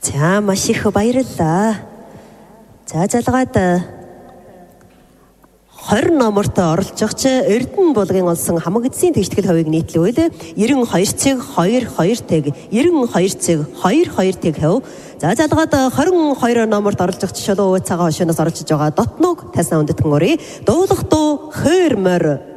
За маш их баярлалаа. За залгаад 20 номорт оролцогч Эрдэнэ булгын олсон хамаг эцсийн тэгштгэл хувийг нийтлэвэл 92.22 тэг 92.22 тэг хэв. За залгаад 22 номорт оролцогч шулуу цагаан хошоноос оролцож байгаа Дотног тайсан үндэтгэн өрий дуулах дуу хойрмор